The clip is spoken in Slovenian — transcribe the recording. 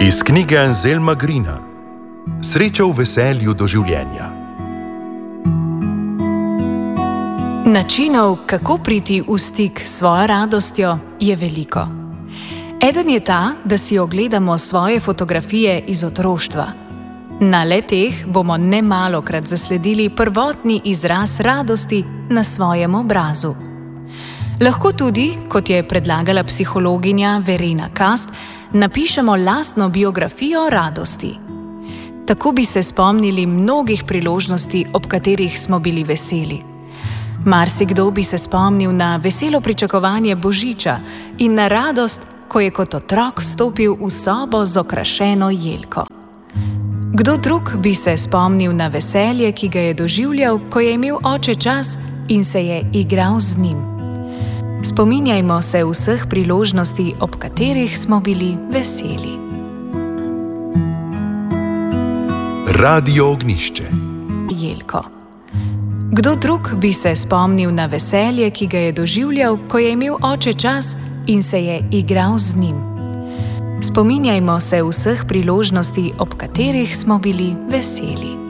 Iz knjige Anselma Greena Sreča v veselju do življenja. Načinov, kako priti v stik s svojo radostjo, je veliko. Eden je ta, da si ogledamo svoje fotografije iz otroštva. Na le-teh bomo nemalokrat zasledili prvotni izraz radosti na svojem obrazu. Lahko tudi, kot je predlagala psihologinja Verena Kast, napišemo lastno biografijo radosti. Tako bi se spomnili mnogih priložnosti, ob katerih smo bili veseli. Marsikdo bi se spomnil na veselo pričakovanje Božiča in na radost, ko je kot otrok stopil v sobo z okrašeno jelko. Kdo drug bi se spomnil na veselje, ki ga je doživljal, ko je imel oče čas in se je igral z njim. Spominjajmo se vseh priložnosti, ob katerih smo bili veseli. Radio Ognjišče. Jelko. Kdo drug bi se spomnil na veselje, ki ga je doživljal, ko je imel oče čas in se je igral z njim. Spominjajmo se vseh priložnosti, ob katerih smo bili veseli.